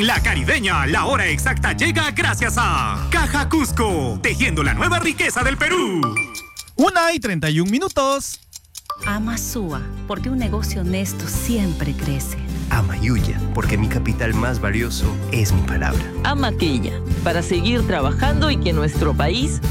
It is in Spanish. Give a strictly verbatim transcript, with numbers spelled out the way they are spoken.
En La Caribeña, la hora exacta llega gracias a Caja Cusco, tejiendo la nueva riqueza del Perú. Una y treinta y un minutos. Amasúa, porque un negocio honesto siempre crece. Amayuya, porque mi capital más valioso es mi palabra. Amaquilla, para seguir trabajando y que nuestro país